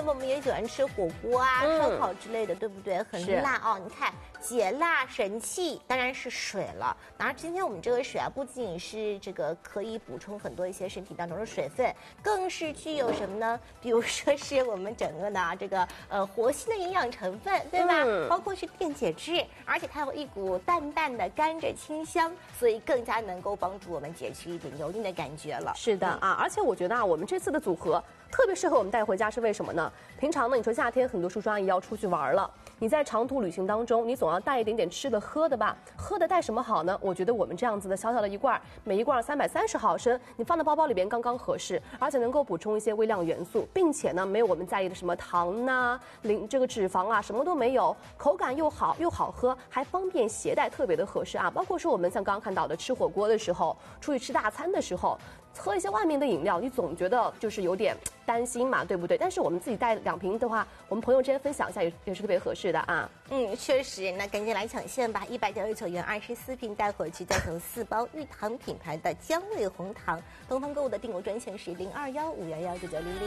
们我们也喜欢吃火锅啊、烧烤之类的，对不对？很辣哦，你看解辣神器当然是水了。当然，今天我们这个水啊，不仅仅是这个可以补充很多一些身体当中的水分，更是具有什么呢？比如说是我们整个的这个活性的营养成分，对吧？包括是电解质，而且它有一股淡淡的甘蔗清香，所以更加能够帮助我们解去一点油腻的感觉了。 是的啊，而且我觉得啊，我们这次的组合特别适合我们带回家，是为什么呢？平常呢，你说夏天很多叔叔阿姨要出去玩了，你在长途旅行当中，你总要带一点点吃的喝的吧？喝的带什么好呢？我觉得我们这样子的小小的一罐，每一罐330毫升，你放在包包里边刚刚合适，而且能够补充一些微量元素，并且呢，没有我们在意的什么糖呐、这个脂肪啊，什么都没有，口感又好又好喝，还方便携带，特别的合适啊。包括说我们像刚刚看到的吃火锅的时候，出去吃大餐的时候，喝一些外面的饮料，你总觉得就是有点担心嘛，对不对？但是我们自己带2瓶的话，我们朋友之间分享一下也是特别合适的啊。 确实，那赶紧来抢现吧！199元24瓶带回去，再送4包玉堂品牌的姜味红糖。东方购物的订购专线是0215119900。